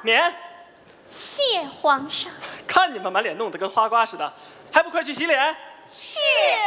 免。 谢皇上。 看你们满脸弄得跟花瓜似的，还不快去洗脸？ 是。